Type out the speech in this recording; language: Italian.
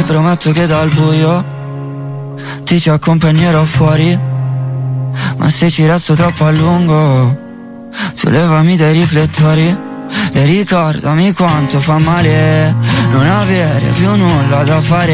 prometto che dal buio ti ci accompagnerò fuori, ma se ci resto troppo a lungo tu levami dai riflettori. E ricordami quanto fa male non avere più nulla da fare.